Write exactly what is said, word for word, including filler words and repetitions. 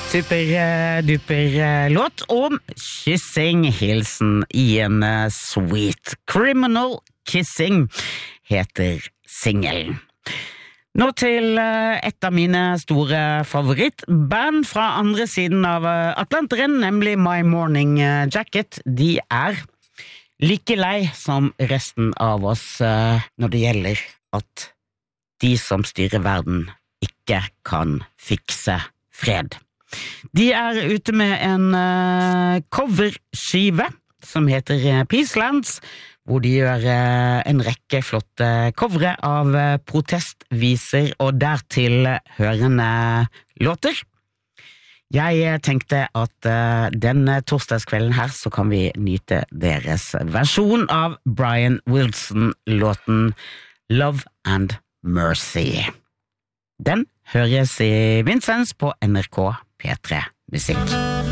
Super uh, duper uh, låt om kyssing, hilsen i en uh, Sweet Criminal Kissing heter singelen. Nå til uh, et av mine store favorittband fra andre siden av uh, Atlanteren, nemlig My Morning uh, Jacket. De er like lei som resten av oss uh, når det gjelder at de som styrer verden ikke kan fikse fred. De er ute med en uh, coverskive som heter uh, Peacelands, hvor de gjør uh, en rekke flotte covere av uh, protestviser og dertil hørende låter. Jeg uh, tenkte at uh, denne torsdagskvelden her så kan vi nyte deres versjon av Brian Wilson-låten Love and Mercy. Den høres i Vincents på N R K P tre Musikk.